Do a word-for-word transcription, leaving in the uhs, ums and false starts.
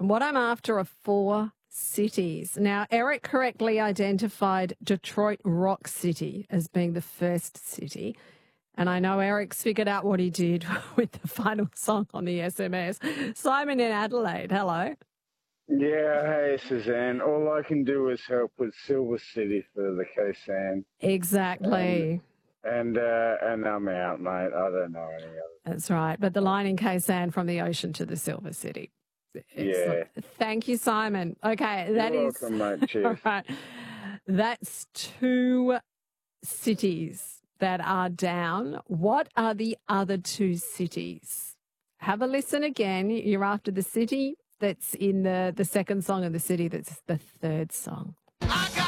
what I'm after are four cities. Now, Eric correctly identified Detroit Rock City as being the first city. And I know Eric's figured out what he did with the final song on the S M S. Simon in Adelaide, hello. Yeah, hey, Suzanne. All I can do is help with Silver City for the K-San. Exactly. And, and, uh, and I'm out, mate. I don't know any other. That's right. But the line in K-San from the ocean to the Silver City. Excellent. Yeah. Thank you, Simon. Okay, that You're is welcome, mate. Cheers. right. That's two cities that are down. What are the other two cities? Have a listen again. You're after the city that's in the, the second song and the city that's the third song.